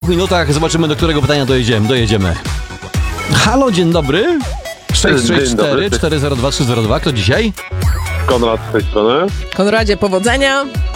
minutach zobaczymy, do którego pytania dojedziemy. Halo, dzień dobry. 664 402 302. Kto dzisiaj? Konrad z tej strony. Konradzie, powodzenia.